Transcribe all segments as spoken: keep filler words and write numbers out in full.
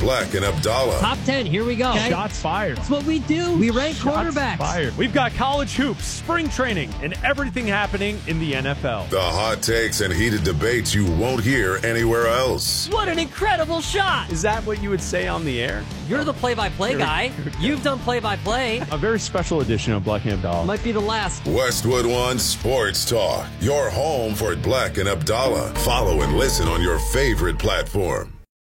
Black and Abdallah. Top ten, here we go. Okay. Shots fired. That's what we do. We rank Shots quarterbacks. Fired. We've got college hoops, spring training, and everything happening in the N F L. The hot takes and heated debates you won't hear anywhere else. What an incredible shot. Is that what you would say on the air? You're the play-by-play guy. You've done play-by-play. A very special edition of Black and Abdallah. Might be the last. Westwood One Sports Talk. Your home for Black and Abdallah. Follow and listen on your favorite platform.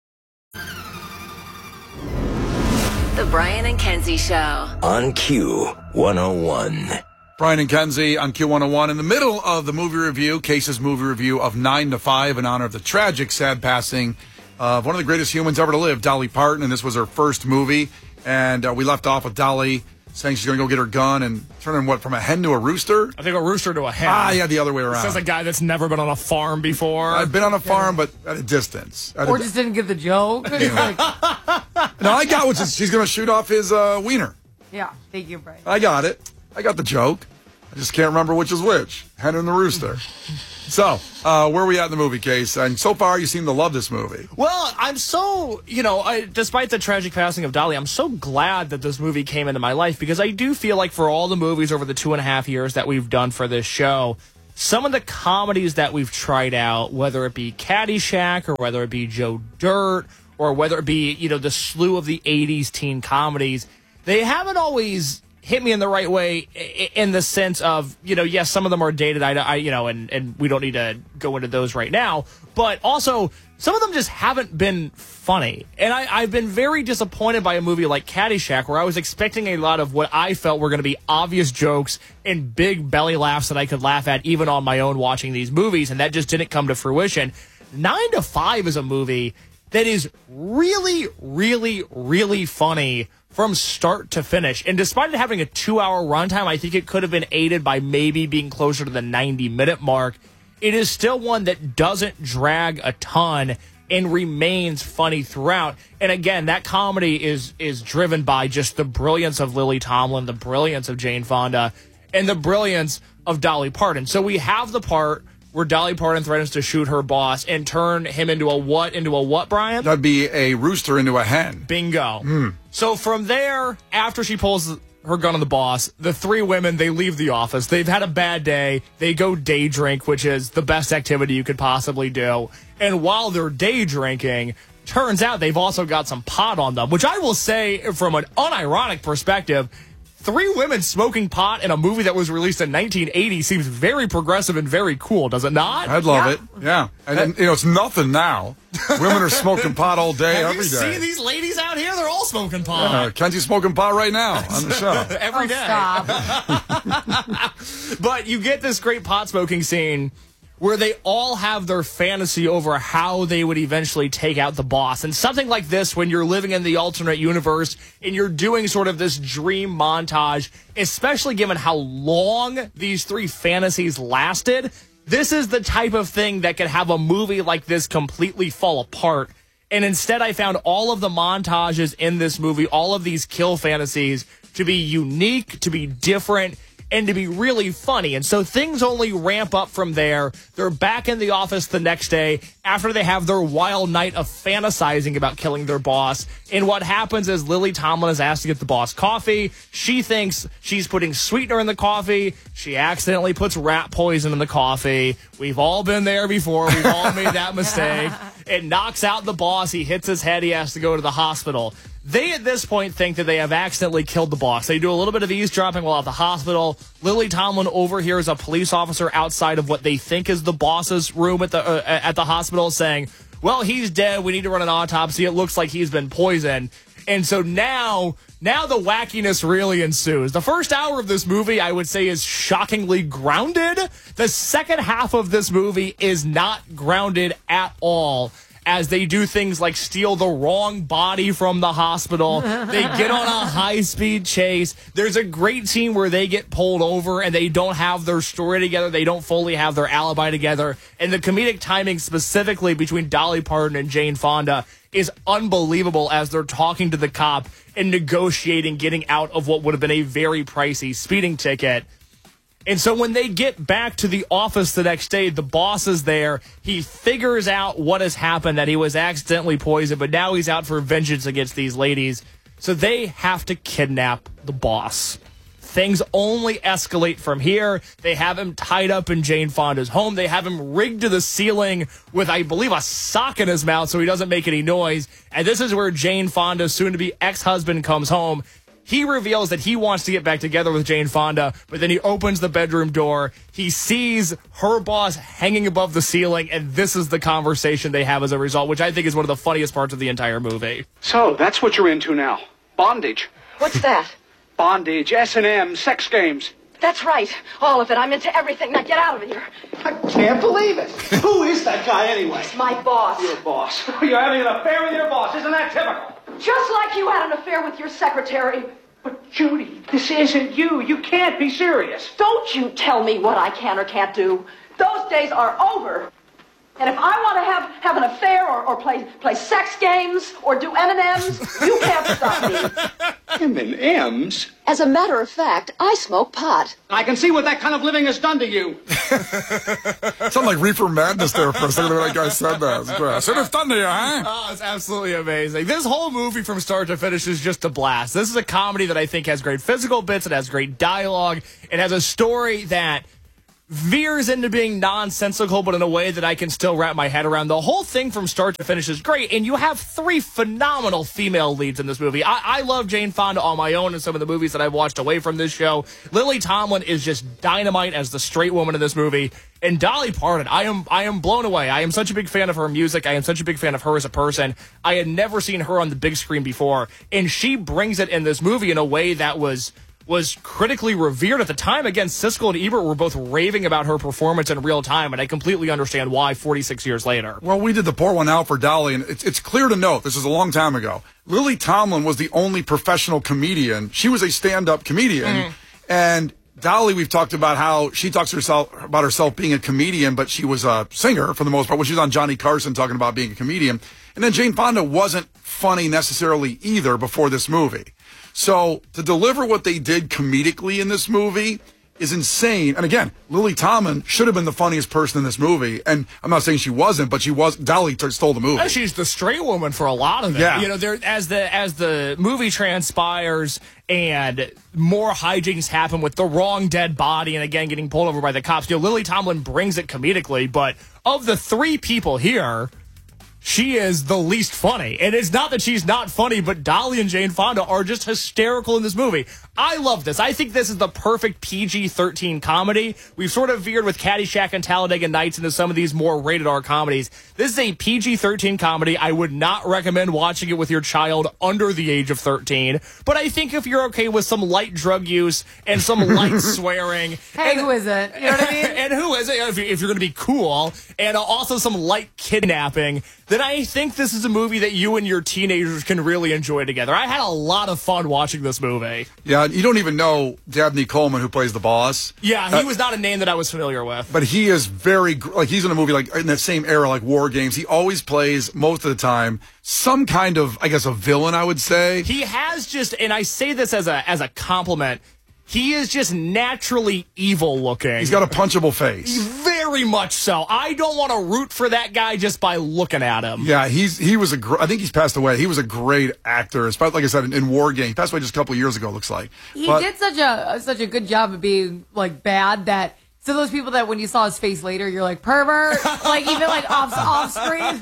The Brian and Kenzie Show. On Q one oh one. Brian and Kenzie on Q one oh one in the middle of the movie review, Case's movie review of nine to five in honor of the tragic, sad passing of one of the greatest humans ever to live, Dolly Parton, and this was her first movie. And uh, we left off with Dolly saying she's going to go get her gun and turning, what, from a hen to a rooster? I think a rooster to a hen. Ah, yeah, the other way around. Says a guy that's never been on a farm before. I've been on a farm, but at a distance. At Or a, just didn't get the joke. Like, no, I got what she's going to shoot off his uh, wiener. yeah, thank you, Brian. I got it. I got the joke. I just can't remember which is which. Hen and the rooster. So, uh, where are we at in the movie, Case? And so far, you seem to love this movie. Well, I'm so, you know, I, despite the tragic passing of Dolly, I'm so glad that this movie came into my life because I do feel like for all the movies over the two and a half years that we've done for this show, some of the comedies that we've tried out, whether it be Caddyshack or whether it be Joe Dirt or whether it be, you know, the slew of the eighties teen comedies, they haven't always hit me in the right way in the sense of, you know, yes, some of them are dated, I, I you know, and, and we don't need to go into those right now, but also some of them just haven't been funny. And I, I've been very disappointed by a movie like Caddyshack where I was expecting a lot of what I felt were going to be obvious jokes and big belly laughs that I could laugh at even on my own watching these movies, and that just didn't come to fruition. Nine to Five is a movie that is really, really, really funny from start to finish. And despite it having a two-hour runtime, I think it could have been aided by maybe being closer to the ninety-minute mark. It is still one that doesn't drag a ton and remains funny throughout. And again, that comedy is is driven by just the brilliance of Lily Tomlin, the brilliance of Jane Fonda, and the brilliance of Dolly Parton. So we have the part where Dolly Parton threatens to shoot her boss and turn him into a what? Into a what, Brian? That'd be a rooster into a hen. Bingo. Mm. So from there, after she pulls her gun on the boss, the three women, they leave the office. They've had a bad day. They go day drink, which is the best activity you could possibly do. And while they're day drinking, turns out they've also got some pot on them, which I will say from an unironic perspective, three women smoking pot in a movie that was released in nineteen eighty seems very progressive and very cool, does it not? I'd love Yeah. it. Yeah. And, and, you know, it's nothing now. Women are smoking pot all day, Have every you day. seen these ladies out here? They're all smoking pot. Uh, Kenzie's smoking pot right now on the show. Every Oh, day. stop. But you get this great pot smoking scene where they all have their fantasy over how they would eventually take out the boss. And something like this, when you're living in the alternate universe and you're doing sort of this dream montage, especially given how long these three fantasies lasted, this is the type of thing that could have a movie like this completely fall apart. And instead, I found all of the montages in this movie, all of these kill fantasies, to be unique, to be different, and to be really funny. And so things only ramp up from there. They're back in the office the next day after they have their wild night of fantasizing about killing their boss. And what happens is Lily Tomlin is asked to get the boss coffee. She thinks she's putting sweetener in the coffee. She accidentally puts rat poison in the coffee. We've all been there before. We've all made that mistake. It knocks out the boss. He hits his head. He has to go to the hospital. They, at this point, think that they have accidentally killed the boss. They do a little bit of eavesdropping while at the hospital. Lily Tomlin overhears a police officer outside of what they think is the boss's room at the uh, at the hospital saying, well, he's dead. We need to run an autopsy. It looks like he's been poisoned. And so now, now the wackiness really ensues. The first hour of this movie, I would say, is shockingly grounded. The second half of this movie is not grounded at all, as they do things like steal the wrong body from the hospital. They get on a high-speed chase. There's a great scene where they get pulled over and they don't have their story together. They don't fully have their alibi together. And the comedic timing specifically between Dolly Parton and Jane Fonda is unbelievable as they're talking to the cop and negotiating getting out of what would have been a very pricey speeding ticket. And so when they get back to the office the next day, the boss is there. He figures out what has happened, that he was accidentally poisoned, but now he's out for vengeance against these ladies. So they have to kidnap the boss. Things only escalate from here. They have him tied up in Jane Fonda's home. They have him rigged to the ceiling with, I believe, a sock in his mouth so he doesn't make any noise. And this is where Jane Fonda's soon-to-be ex-husband comes home. He reveals that he wants to get back together with Jane Fonda, but then he opens the bedroom door. He sees her boss hanging above the ceiling, and this is the conversation they have as a result, which I think is one of the funniest parts of the entire movie. So, that's what you're into now. Bondage. What's that? Bondage, S and M, sex games. That's right. All of it. I'm into everything. Now get out of here. I can't believe it. Who is that guy anyway? It's my boss. Your boss. You're having an affair with your boss. Isn't that typical? Just like you had an affair with your secretary. But, Judy, this isn't you. You can't be serious. Don't you tell me what I can or can't do. Those days are over. And if I want to have, have an affair or, or play play sex games or do M and M's, you can't stop me. M and M's? As a matter of fact, I smoke pot. I can see what that kind of living has done to you. Sound like Reefer Madness there for a second when that guy said that. It's great. Should have done to you, huh? Oh, it's absolutely amazing. This whole movie from start to finish is just a blast. This is a comedy that I think has great physical bits. It has great dialogue. It has a story that veers into being nonsensical, but in a way that I can still wrap my head around. The whole thing from start to finish is great, and you have three phenomenal female leads in this movie. I, I love Jane Fonda on my own in some of the movies that I've watched away from this show. Lily Tomlin is just dynamite as the straight woman in this movie. And Dolly Parton, I am I am blown away. I am such a big fan of her music. I am such a big fan of her as a person. I had never seen her on the big screen before, and she brings it in this movie in a way that was... was critically revered at the time. Again, Siskel and Ebert were both raving about her performance in real time, and I completely understand why forty-six years later. Well, we did the pour one out for Dolly, and it's, it's clear to note, this is a long time ago, Lily Tomlin was the only professional comedian. She was a stand-up comedian, mm. and Dolly, we've talked about how she talks herself about herself being a comedian, but she was a singer for the most part. When she was on Johnny Carson talking about being a comedian. And then Jane Fonda wasn't funny necessarily either before this movie. So to deliver what they did comedically in this movie is insane. And again, Lily Tomlin should have been the funniest person in this movie. And I'm not saying she wasn't, but she was. Dolly t- stole the movie. She's the straight woman for a lot of it. Yeah. You know, there as the as the movie transpires and more hijinks happen with the wrong dead body and again getting pulled over by the cops. You know, Lily Tomlin brings it comedically, but of the three people here, she is the least funny. And it's not that she's not funny, but Dolly and Jane Fonda are just hysterical in this movie. I love this. I think this is the perfect P G thirteen comedy. We've sort of veered with Caddyshack and Talladega Nights into some of these more rated R comedies. This is a P G thirteen comedy. I would not recommend watching it with your child under the age of thirteen. But I think if you're okay with some light drug use and some light swearing. Hey, and, who is it? You know what I mean? And who is it? If you're, if you're going to be cool. And also some light kidnapping. Then I think this is a movie that you and your teenagers can really enjoy together. I had a lot of fun watching this movie. Yeah, you don't even know Dabney Coleman, who plays the boss. Yeah, he uh, was not a name that I was familiar with. But he is very, like, he's in a movie, like, in that same era, like War Games. He always plays, most of the time, some kind of, I guess, a villain, I would say. He has just, and I say this as a as a compliment, he is just naturally evil looking. He's got a punchable face. Very much so. I don't want to root for that guy just by looking at him. Yeah, he's he was a. Gr- I think he's passed away. He was a great actor, especially like I said in, in War Games. He passed away just a couple of years ago. It looks like He but, did such a such a good job of being like bad that. So those people that when you saw his face later, you're like, pervert, like even like off off screen.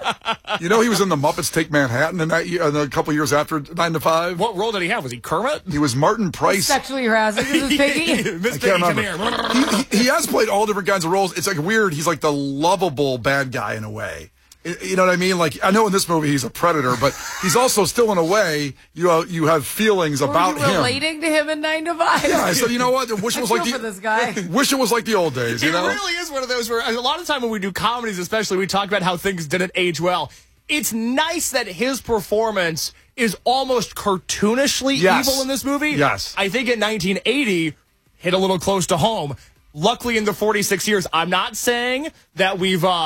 You know, he was in the Muppets Take Manhattan in that year, uh, a couple of years after Nine to Five. What role did he have? Was he Kermit? He was Martin Price. Sexually harassing. This is Piggy. Miss I Piggy, can't come remember. here. he, he, he has played all different kinds of roles. It's like weird. He's like the lovable bad guy in a way. You know what I mean? Like, I know in this movie he's a predator, but he's also still in a way, you know, you have feelings about Were you him. relating to him in nine to five? Yeah, I said, you know what? I wish it was I like feel the for this guy. wish it was like the old days. You It know, really is one of those where a lot of time when we do comedies, especially, we talk about how things didn't age well. It's nice that his performance is almost cartoonishly Yes. evil in this movie. Yes. I think in nineteen eighty hit a little close to home. Luckily, in the forty-six years, I'm not saying that we've uh,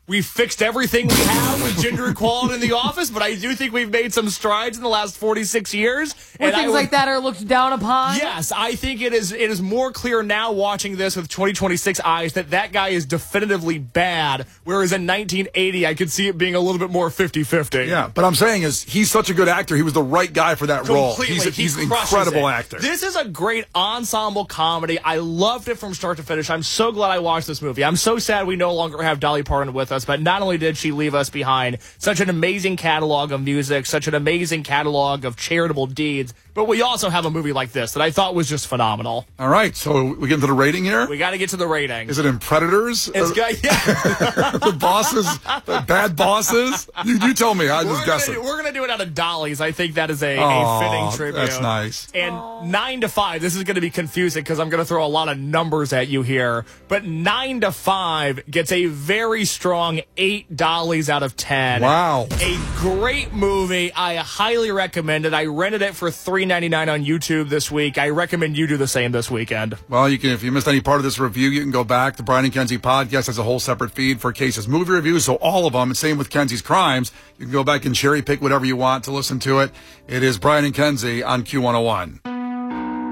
we fixed everything we have with gender equality in the office, but I do think we've made some strides in the last forty-six years. Where and things would, like that are looked down upon? Yes, I think it is it is more clear now watching this with twenty twenty-six eyes that that guy is definitively bad, whereas in nineteen eighty I could see it being a little bit more fifty-fifty. Yeah, but I'm saying is he's such a good actor. He was the right guy for that role. Completely. He's, He he's an crushes incredible it. actor. This is a great ensemble comedy. I loved it from start to finish. I'm so glad I watched this movie. I'm so sad we no longer have Dolly Parton with us, but not only did she leave us behind such an amazing catalog of music, such an amazing catalog of charitable deeds, but we also have a movie like this that I thought was just phenomenal. All right, so we get into the rating here? We got to get to the rating. Is it in Predators? It's uh, got, yeah. the bosses, the bad bosses? You, you tell me. I'm We're just gonna, guessing. we're going to do it out of Dolly's. I think that is a, Aw, a fitting tribute. that's nice. And Aww. nine to five, this is going to be confusing because I'm going to throw a lot of numbers at you here, but nine to five gets a very strong eight Dollies out of ten. Wow. A great movie. I highly recommend it. I rented it for three ninety-nine on YouTube this week. I recommend you do the same this weekend. Well, you can, if you missed any part of this review, you can go back. The Brian and Kenzie podcast has a whole separate feed for Case's movie reviews, so all of them, and same with Kenzie's Crimes. You can go back and cherry pick whatever you want to listen to it. It is Brian and Kenzie on Q one oh one.